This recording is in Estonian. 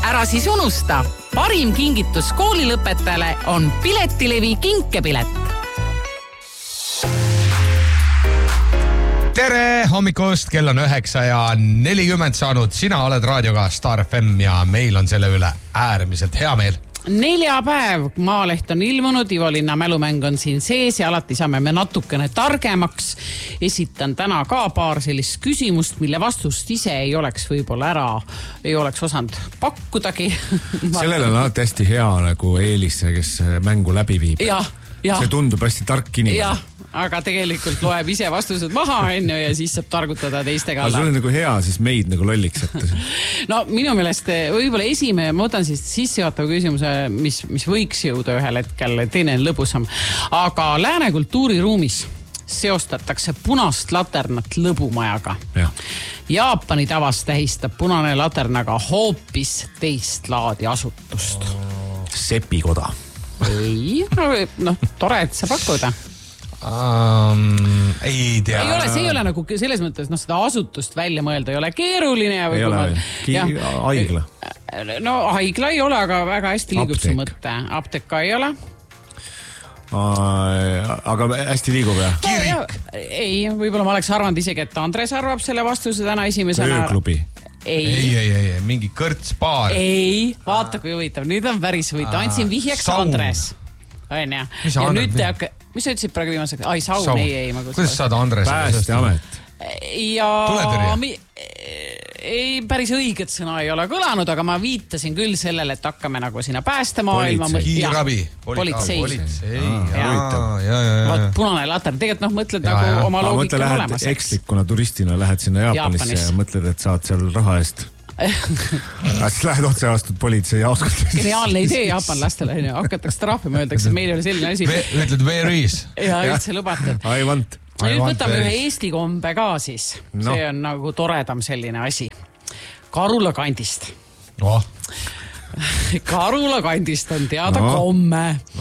Ära siis unusta, parim kingitus koolilõpetajale on Piletilevi kinkepilet. Tere hommikust, kell on 9:40 saanud. Sina oled raadioga Star FM ja meil on selle üle äärmiselt hea meel. Neljapäev, Maaleht on ilmunud, Ivolinna mälumäng on siin sees ja alati saame me natukene targemaks. Esitan täna ka paar sellist küsimust, mille vastust ise ei oleks võib-olla ei oleks osanud pakkudagi. Sellel on alati hästi hea nagu eelis, kes mängu läbi viib. Ja. See tundub hästi tark inimene. Jah, aga tegelikult loeb ise vastused maha ja siis saab targutada teiste kallal. Aga sul on nagu hea siis meid nagu lolliks ette. No minu meelest võib-olla esimene, ma võtan siis sissejuhatava küsimuse, mis võiks jõuda ühel hetkel, teine on lõbusam. Aga lääne kultuuriruumis seostatakse punast laternat lõbumajaga. Ja. Jaapani tavas tähistab punane laternaga hoopis teist laadi asutust. Sepikoda. Ei, tore, et sa pakkuda. Ei tea. See ei ole nagu selles mõttes, seda asutust välja mõelda ei ole keeruline. Ei ole, haigla. No haigla ei ole, aga väga hästi liigub su mõtte. Apteeka ei ole. Aga hästi liigub, jah? Kirik. Ei, võib-olla ma oleks arvanud isegi, et Andres arvab selle vastuse täna esimesena. Ööklubi. Ei, mingi kõrtspaar. Ei, vaata kui huvitav, nüüd on päris huvitav. Andsin vihjeks Andres. Mis ja nüüd mis sa ütlesid praegu viimaseks? Ai, saun, ei. Kuidas saad Andres? Päästeamet. Ja tuletõrje. Ei, päris õiget sõna ei ole kõlanud, aga ma viitasin küll sellele, et hakkame nagu sinna päästemaailma. Kiirabi. Politsei. Ja. Punane latern. Tegelikult mõtled nagu oma loogika on olemas. Lähed ekslikuna turistina, lähed sinna Jaapanisse ja mõtled, et saad seal raha eest. Siis lähed otse astud politsei ja auskutakse. Geniaalne idee jaapanlastele. Hakatakse trahvima, öeldakse, et meil oli selline asi. Ütled where is? Ja üldse lubatud. I want. Nüüd võtame ühe Eesti kombe ka siis. See on nagu toredam selline asi. Karula kandist. Karula kandist on teada komme.